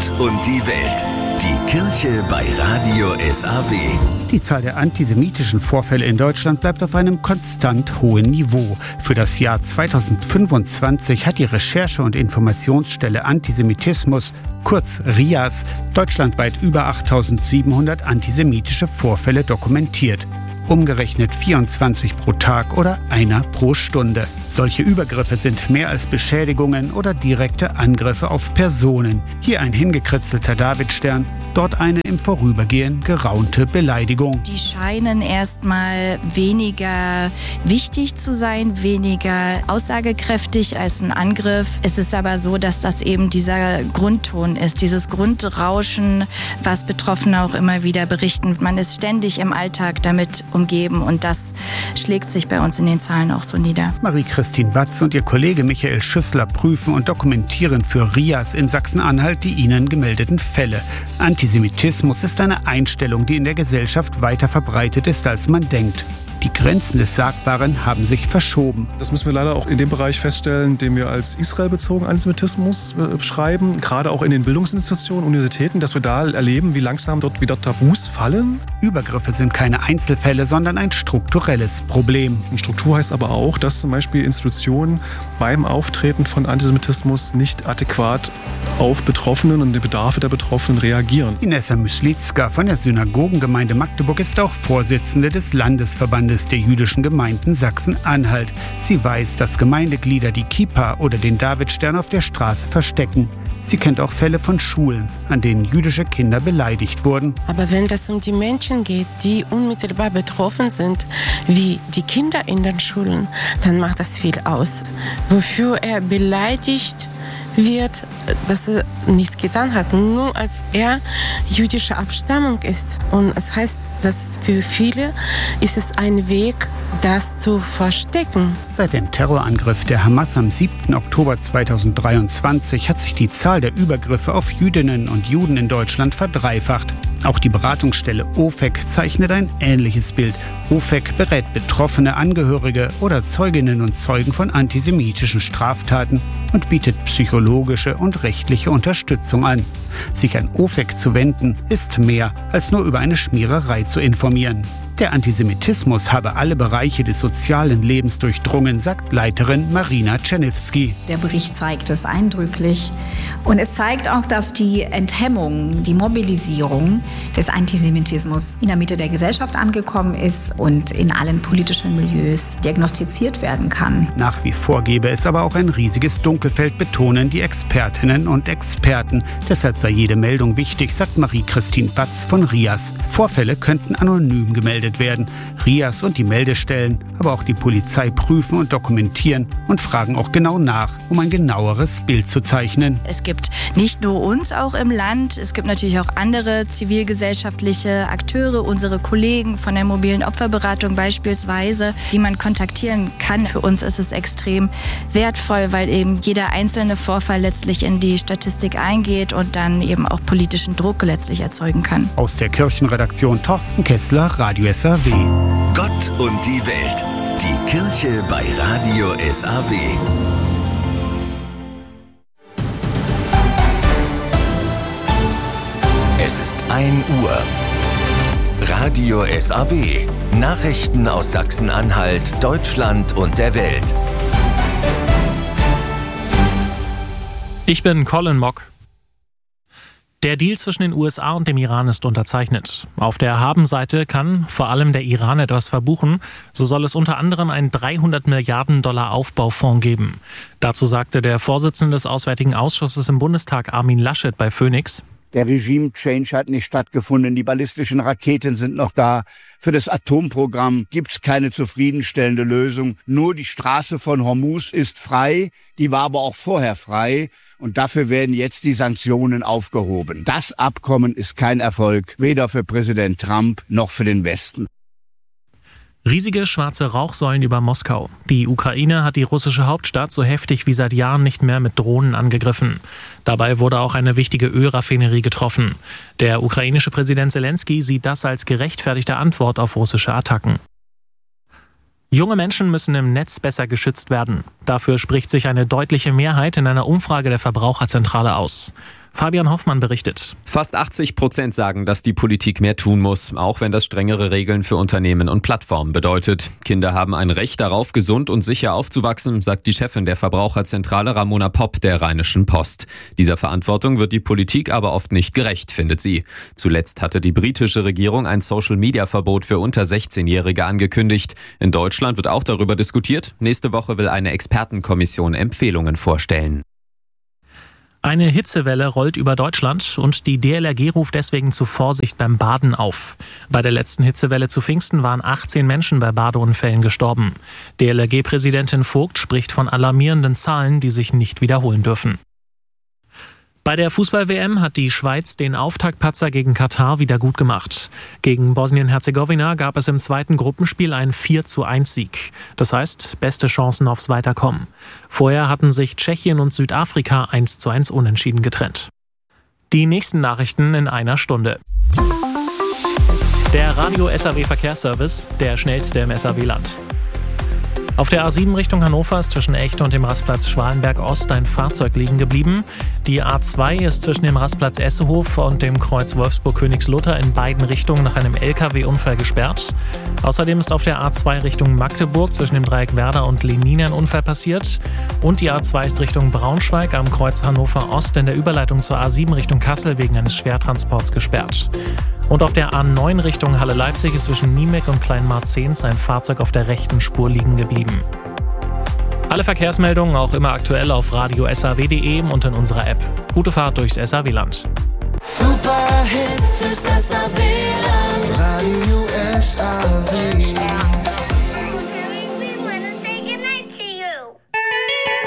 Gott und die Welt. Die Kirche bei Radio SAW. Die Zahl der antisemitischen Vorfälle in Deutschland bleibt auf einem konstant hohen Niveau. Für das Jahr 2025 hat die Recherche- und Informationsstelle Antisemitismus, kurz RIAS, deutschlandweit über 8.700 antisemitische Vorfälle dokumentiert. Umgerechnet 24 pro Tag oder einer pro Stunde. Solche Übergriffe sind mehr als Beschädigungen oder direkte Angriffe auf Personen. Hier ein hingekritzelter Davidstern, dort eine im Vorübergehen geraunte Beleidigung. Die scheinen erstmal weniger wichtig zu sein, weniger aussagekräftig als ein Angriff. Es ist aber so, dass das eben dieser Grundton ist, dieses Grundrauschen, was Betroffene auch immer wieder berichten. Man ist ständig im Alltag damit umgeben und das schlägt sich bei uns in den Zahlen auch so nieder. Marie-Christine Batz und ihr Kollege Michael Schüssler prüfen und dokumentieren für RIAS in Sachsen-Anhalt die ihnen gemeldeten Fälle. Antisemitismus ist eine Einstellung, die in der Gesellschaft weiter verbreitet ist, als man denkt. Die Grenzen des Sagbaren haben sich verschoben. Das müssen wir leider auch in dem Bereich feststellen, den wir als israelbezogenen Antisemitismus beschreiben. Gerade auch in den Bildungsinstitutionen, Universitäten, dass wir da erleben, wie langsam dort wieder Tabus fallen. Übergriffe sind keine Einzelfälle, sondern ein strukturelles Problem. Und Struktur heißt aber auch, dass zum Beispiel Institutionen beim Auftreten von Antisemitismus nicht adäquat auf Betroffenen und die Bedarfe der Betroffenen reagieren. Inessa Myslitska von der Synagogengemeinde Magdeburg ist auch Vorsitzende des Landesverbandes der jüdischen Gemeinden Sachsen-Anhalt. Sie weiß, dass Gemeindeglieder die Kippa oder den Davidstern auf der Straße verstecken. Sie kennt auch Fälle von Schulen, an denen jüdische Kinder beleidigt wurden. Aber wenn es um die Menschen geht, die unmittelbar betroffen sind, wie die Kinder in den Schulen, dann macht das viel aus. Wofür er beleidigt wird, dass er nichts getan hat, nur als er jüdischer Abstammung ist. Und es heißt, dass für viele ist es ein Weg, das zu verstecken. Seit dem Terrorangriff der Hamas am 7. Oktober 2023 hat sich die Zahl der Übergriffe auf Jüdinnen und Juden in Deutschland verdreifacht. Auch die Beratungsstelle OFEC zeichnet ein ähnliches Bild. OFEC berät betroffene Angehörige oder Zeuginnen und Zeugen von antisemitischen Straftaten und bietet psychologische und rechtliche Unterstützung an. Sich an OFEC zu wenden, ist mehr, als nur über eine Schmiererei zu informieren. Der Antisemitismus habe alle Bereiche des sozialen Lebens durchdrungen, sagt Leiterin Marina Czerniewski. Der Bericht zeigt es eindrücklich. Und es zeigt auch, dass die Enthemmung, die Mobilisierung des Antisemitismus in der Mitte der Gesellschaft angekommen ist und in allen politischen Milieus diagnostiziert werden kann. Nach wie vor gäbe es aber auch ein riesiges Dunkelfeld, betonen die Expertinnen und Experten. Deshalb sei jede Meldung wichtig, sagt Marie-Christine Batz von RIAS. Vorfälle könnten anonym gemeldet werden. RIAS und die Meldestellen, aber auch die Polizei prüfen und dokumentieren und fragen auch genau nach, um ein genaueres Bild zu zeichnen. Es gibt nicht nur uns auch im Land, es gibt natürlich auch andere zivilgesellschaftliche Akteure, unsere Kollegen von der mobilen Opferberatung beispielsweise, die man kontaktieren kann. Für uns ist es extrem wertvoll, weil eben jeder einzelne Vorfall letztlich in die Statistik eingeht und dann eben auch politischen Druck letztlich erzeugen kann. Aus der Kirchenredaktion Thorsten Kessler, Radio SAW. Gott und die Welt. Die Kirche bei Radio SAW. Es ist 1 Uhr. Radio SAW. Nachrichten aus Sachsen-Anhalt, Deutschland und der Welt. Ich bin Colin Mock. Der Deal zwischen den USA und dem Iran ist unterzeichnet. Auf der Habenseite kann vor allem der Iran etwas verbuchen. So soll es unter anderem einen 300 Milliarden Dollar Aufbaufonds geben. Dazu sagte der Vorsitzende des Auswärtigen Ausschusses im Bundestag, Armin Laschet, bei Phoenix: Der Regime-Change hat nicht stattgefunden, die ballistischen Raketen sind noch da. Für das Atomprogramm gibt's keine zufriedenstellende Lösung. Nur die Straße von Hormuz ist frei, die war aber auch vorher frei. Und dafür werden jetzt die Sanktionen aufgehoben. Das Abkommen ist kein Erfolg, weder für Präsident Trump noch für den Westen. Riesige schwarze Rauchsäulen über Moskau. Die Ukraine hat die russische Hauptstadt so heftig wie seit Jahren nicht mehr mit Drohnen angegriffen. Dabei wurde auch eine wichtige Ölraffinerie getroffen. Der ukrainische Präsident Zelensky sieht das als gerechtfertigte Antwort auf russische Attacken. Junge Menschen müssen im Netz besser geschützt werden. Dafür spricht sich eine deutliche Mehrheit in einer Umfrage der Verbraucherzentrale aus. Fabian Hoffmann berichtet. Fast 80% sagen, dass die Politik mehr tun muss, auch wenn das strengere Regeln für Unternehmen und Plattformen bedeutet. Kinder haben ein Recht darauf, gesund und sicher aufzuwachsen, sagt die Chefin der Verbraucherzentrale Ramona Popp der Rheinischen Post. Dieser Verantwortung wird die Politik aber oft nicht gerecht, findet sie. Zuletzt hatte die britische Regierung ein Social-Media-Verbot für unter 16-Jährige angekündigt. In Deutschland wird auch darüber diskutiert. Nächste Woche will eine Expertenkommission Empfehlungen vorstellen. Eine Hitzewelle rollt über Deutschland und die DLRG ruft deswegen zu Vorsicht beim Baden auf. Bei der letzten Hitzewelle zu Pfingsten waren 18 Menschen bei Badeunfällen gestorben. DLRG-Präsidentin Vogt spricht von alarmierenden Zahlen, die sich nicht wiederholen dürfen. Bei der Fußball-WM hat die Schweiz den Auftaktpatzer gegen Katar wieder gut gemacht. Gegen Bosnien-Herzegowina gab es im zweiten Gruppenspiel einen 4:1-Sieg. Das heißt, beste Chancen aufs Weiterkommen. Vorher hatten sich Tschechien und Südafrika 1:1 unentschieden getrennt. Die nächsten Nachrichten in einer Stunde. Der Radio SAW Verkehrsservice, der schnellste im SAW-Land. Auf der A7 Richtung Hannover ist zwischen Echte und dem Rastplatz Schwalenberg Ost ein Fahrzeug liegen geblieben. Die A2 ist zwischen dem Rastplatz Essehof und dem Kreuz Wolfsburg-Königslutter in beiden Richtungen nach einem LKW-Unfall gesperrt. Außerdem ist auf der A2 Richtung Magdeburg zwischen dem Dreieck Werder und Lenin ein Unfall passiert. Und die A2 ist Richtung Braunschweig am Kreuz Hannover Ost in der Überleitung zur A7 Richtung Kassel wegen eines Schwertransports gesperrt. Und auf der A9 Richtung Halle-Leipzig ist zwischen Niemek und Kleinmarzens ein Fahrzeug auf der rechten Spur liegen geblieben. Alle Verkehrsmeldungen auch immer aktuell auf radiosaw.de und in unserer App. Gute Fahrt durchs SAW-Land. Super Hits fürs SAW-Land. Radio SAW.